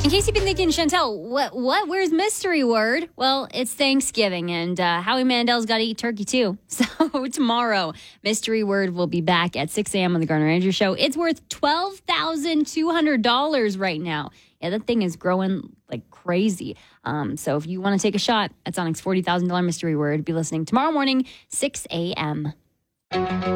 In case you've been thinking, Chantel, where's mystery word? Well, it's Thanksgiving, and Howie Mandel's got to eat turkey, too. So tomorrow, mystery word will be back at 6 a.m. on the Garner Andrews Show. It's worth $12,200 right now. Yeah, that thing is growing like crazy. So if you want to take a shot at Sonic's $40,000 mystery word, be listening tomorrow morning, 6 a.m.